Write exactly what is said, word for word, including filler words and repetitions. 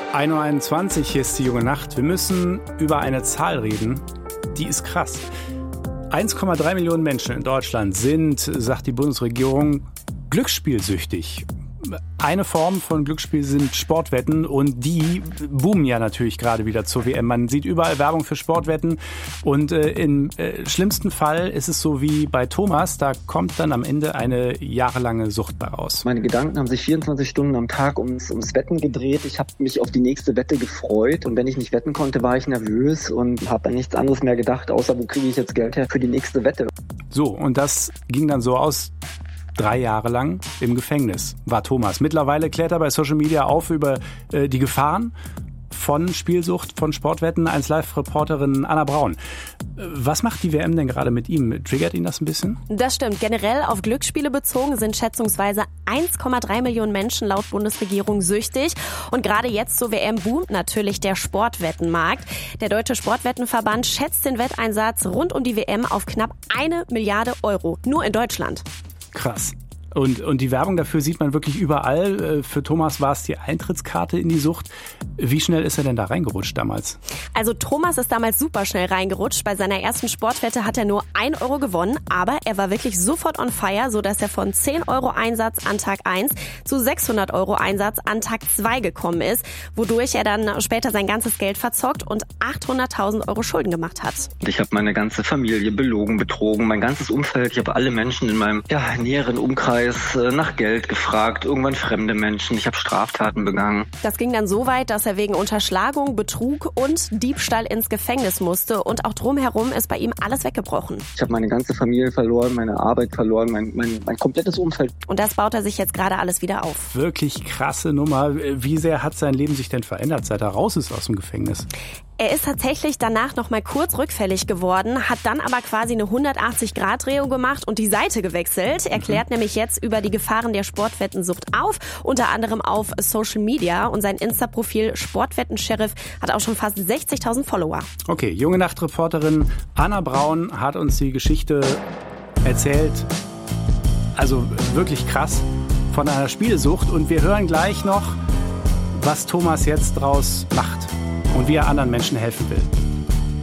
ein Uhr einundzwanzig, hier ist die junge Nacht. Wir müssen über eine Zahl reden, die ist krass. eins Komma drei Millionen Menschen in Deutschland sind, sagt die Bundesregierung, glücksspielsüchtig. Eine Form von Glücksspiel sind Sportwetten und die boomen ja natürlich gerade wieder zur W M. Man sieht überall Werbung für Sportwetten und äh, im äh, schlimmsten Fall ist es so wie bei Thomas, da kommt dann am Ende eine jahrelange Sucht bei raus. Meine Gedanken haben sich vierundzwanzig Stunden am Tag ums, ums Wetten gedreht. Ich habe mich auf die nächste Wette gefreut und wenn ich nicht wetten konnte, war ich nervös und habe an nichts anderes mehr gedacht, außer wo kriege ich jetzt Geld her für die nächste Wette. So, und das ging dann so aus. Drei Jahre lang im Gefängnis war Thomas. Mittlerweile klärt er bei Social Media auf über äh, die Gefahren von Spielsucht, von Sportwetten. eins Live-Reporterin Anna Braun. Was macht die W M denn gerade mit ihm? Triggert ihn das ein bisschen? Das stimmt. Generell auf Glücksspiele bezogen sind schätzungsweise eins Komma drei Millionen Menschen laut Bundesregierung süchtig. Und gerade jetzt zur W M boomt natürlich der Sportwettenmarkt. Der Deutsche Sportwettenverband schätzt den Wetteinsatz rund um die W M auf knapp eine Milliarde Euro. Nur in Deutschland. Krass. Und, und die Werbung dafür sieht man wirklich überall. Für Thomas war es die Eintrittskarte in die Sucht. Wie schnell ist er denn da reingerutscht damals? Also Thomas ist damals super schnell reingerutscht. Bei seiner ersten Sportwette hat er nur ein Euro gewonnen. Aber er war wirklich sofort on fire, sodass er von zehn Euro Einsatz an Tag eins zu sechshundert Euro Einsatz an Tag zwei gekommen ist. Wodurch er dann später sein ganzes Geld verzockt und achthunderttausend Euro Schulden gemacht hat. Ich habe meine ganze Familie belogen, betrogen, mein ganzes Umfeld. Ich habe alle Menschen in meinem ja, näheren Umkreis nach Geld gefragt, irgendwann fremde Menschen. Ich habe Straftaten begangen. Das ging dann so weit, dass er wegen Unterschlagung, Betrug und Diebstahl ins Gefängnis musste. Und auch drumherum ist bei ihm alles weggebrochen. Ich habe meine ganze Familie verloren, meine Arbeit verloren, mein, mein, mein komplettes Umfeld. Und das baut er sich jetzt gerade alles wieder auf. Wirklich krasse Nummer. Wie sehr hat sein Leben sich denn verändert, seit er raus ist aus dem Gefängnis? Er ist tatsächlich danach noch mal kurz rückfällig geworden, hat dann aber quasi eine hundertachtzig-Grad-Drehung gemacht und die Seite gewechselt. Er klärt mhm. nämlich jetzt über die Gefahren der Sportwettensucht auf, unter anderem auf Social Media. Und sein Insta-Profil Sportwetten-Sheriff hat auch schon fast sechzigtausend Follower. Okay, junge Nachtreporterin Anna Braun hat uns die Geschichte erzählt. Also wirklich krass von einer Spielsucht. Und wir hören gleich noch, was Thomas jetzt draus macht und wie er anderen Menschen helfen will.